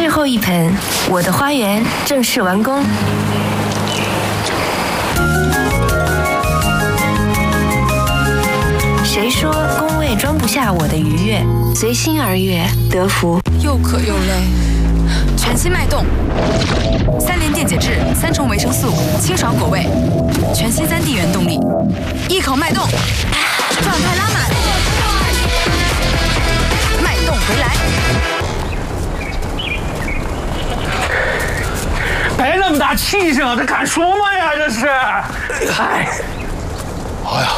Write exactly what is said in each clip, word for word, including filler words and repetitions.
最后一盆，我的花园正式完工。谁说工位装不下我的愉悦？随心而悦，得福。 又渴又累，全新脉动，三联电解质，三重维生素，清爽果味，全新三 D 原动力，一口脉动，状态拉满，脉动回来。 别那么大气性，这敢说吗呀？这是，哎， 哎呀，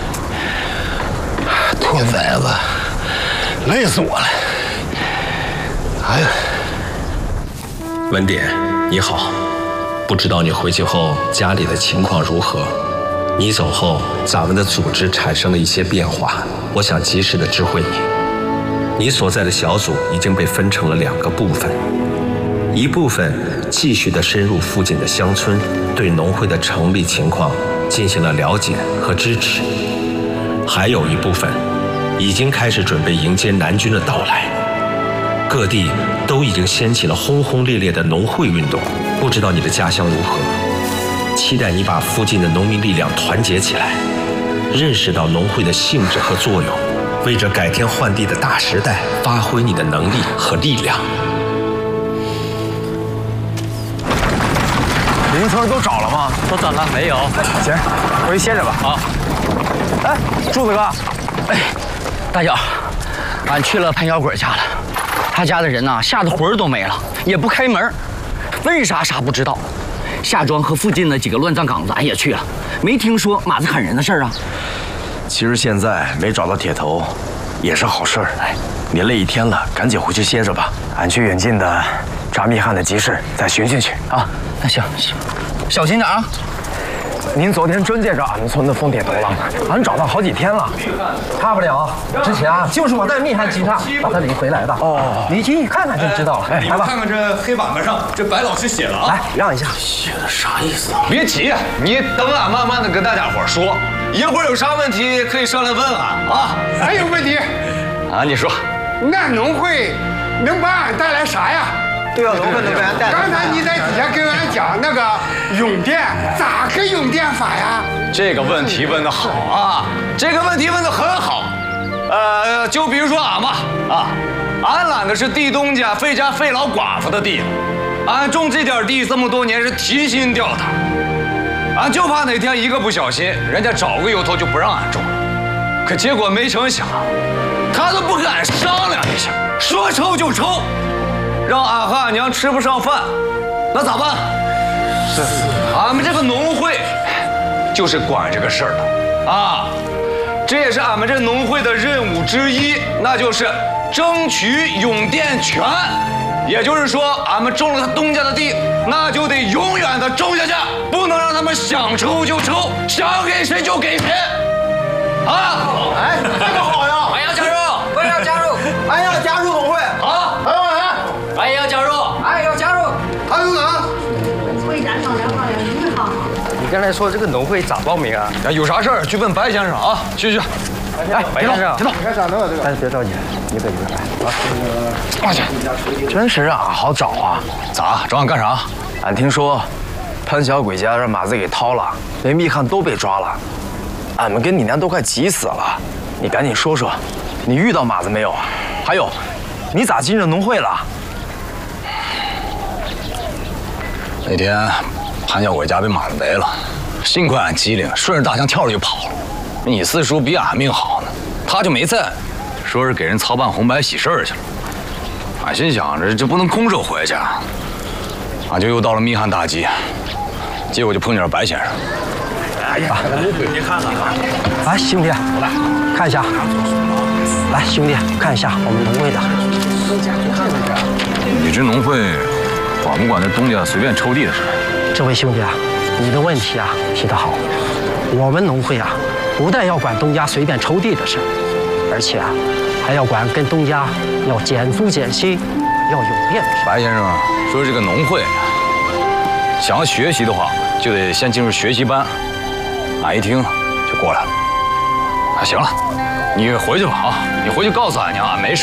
兔崽子，累死我了！哎呀， 文典，你好，不知道你回去后家里的情况如何？你走后，咱们的组织产生了一些变化，我想及时的知会你。你所在的小组已经被分成了两个部分，一部分继续的深入附近的乡村，对农会的成立情况进行了了解和支持，还有一部分已经开始准备迎接南军的到来。各地都已经掀起了轰轰烈烈的农会运动，不知道你的家乡如何？期待你把附近的农民力量团结起来，认识到农会的性质和作用，为这改天换地的大时代发挥你的能力和力量。 零村都找了吗？ 都找了没有？ 行，回去歇着吧。 好。 哎，柱子哥， 哎，大脚，俺去了潘小鬼家了。他家的人呐、啊，吓得魂儿都没了，也不开门。为啥啥不知道？夏庄和附近的几个乱葬岗子俺也去了，没听说马子砍人的事儿啊。 其实现在没找到铁头，也是好事儿。哎，你累一天了，赶紧回去歇着吧。俺去远近的查密汉的集市，再寻寻去啊。 那行行，小心点啊。 您昨天真见着俺们村的疯铁头了，俺找他好几天了。 差不了，之前啊，就是我在密汉集上把他领回来的。哦，你进去看看就知道了。 哎，你们看看这黑板板上，这白老师写了啊。 来，让一下。 写的啥意思啊？别急，你等俺慢慢的跟大家伙说，一会儿有啥问题可以上来问俺啊。 还有问题啊？你说， 那农会能把俺带来啥呀？ 对啊，农会能给俺带来。 刚才你在底下跟俺讲那个用电，咋个用电法呀？ 这个问题问得好啊，这个问题问得很好。呃，就比如说俺吧，啊，俺揽的是地东家费家费老寡妇的地，俺种这点地这么多年是提心吊胆，俺就怕哪天一个不小心，人家找个由头就不让俺种了。可结果没成想，他都不跟俺商量一下，说抽就抽。让俺和俺娘吃不上饭，那咋办？是，俺们这个农会就是管这个事儿的啊，这也是俺们这农会的任务之一，那就是争取用电权。也就是说，俺们种了他东家的地，那就得永远的种下去，不能让他们想抽就抽，想给谁就给谁。啊！ 哎，这个好呀！ 俺要加入，我也要加入， 俺要加入农会。 好， 还有俺。 俺也要加入，俺也要加入。 还有俺。 会长商量商量，你好。 你刚才说这个农会咋报名啊？ 有啥事儿去问白先生啊，去去。 哎， 白先生， 别动，你看啥弄啊这个？哎，别着急，一个一个来。啊， 过去。真是让俺好找啊！ 咋找俺干啥？ 俺听说潘小鬼家让马子给掏了，连密汉都被抓了，俺们跟你娘都快急死了。你赶紧说说，你遇到马子没有啊？还有，你咋进这农会了？ 那天潘小鬼家被马子围了，幸亏俺机灵，顺着大墙跳着就跑了。你四叔比俺命好呢，他就没在，说是给人操办红白喜事去了。俺心想着这不能空手回去，俺就又到了密汉大集，结果就碰见了白先生。 哎呀，你看看啊！来，兄弟，来看一下。来，兄弟，看一下我们农会的。 你这农会管不管这东家随便抽地的事？ 这位兄弟啊，你的问题啊提得好。我们农会啊，不但要管东家随便抽地的事，而且啊，还要管跟东家要减租减息、要用电的事。 白先生说这个农会想要学习的话，就得先进入学习班。俺一听就过来了。啊，行了，你回去吧啊，你回去告诉俺娘，俺没事。